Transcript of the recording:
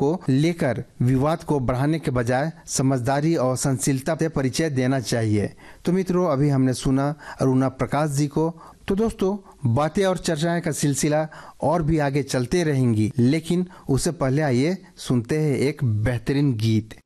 को लेकर विवाद को बढ़ाने के बजाय समझदारी और सहनशीलता से परिचय देना चाहिए। तो मित्रों, अभी हमने सुना अरुणा प्रकाश जी को। तो दोस्तों, बातें और चर्चाएं का सिलसिला और भी आगे चलते रहेंगी, लेकिन उससे पहले आइए सुनते हैं एक बेहतरीन गीत।